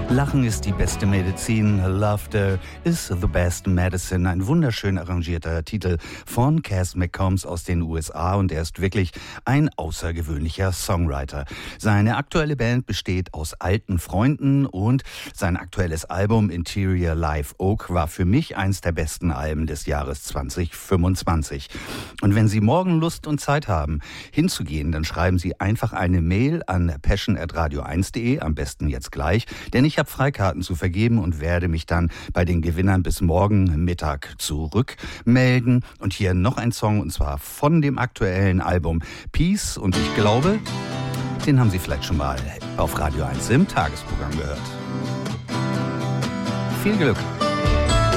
Lachen ist die beste Medizin, Laughter is the best medicine. Ein wunderschön arrangierter Titel von Cass McCombs aus den USA und er ist wirklich ein außergewöhnlicher Songwriter. Seine aktuelle Band besteht aus alten Freunden und sein aktuelles Album Interior Live Oak war für mich eins der besten Alben des Jahres 2025. Und wenn Sie morgen Lust und Zeit haben, hinzugehen, dann schreiben Sie einfach eine Mail an passion@radio1.de, am besten jetzt gleich, denn ich habe Freikarten zu vergeben und werde mich dann bei den Gewinnern bis morgen Mittag zurückmelden. Und hier noch ein Song, und zwar von dem aktuellen Album Peace. Und ich glaube, den haben Sie vielleicht schon mal auf Radio 1 im Tagesprogramm gehört. Viel Glück!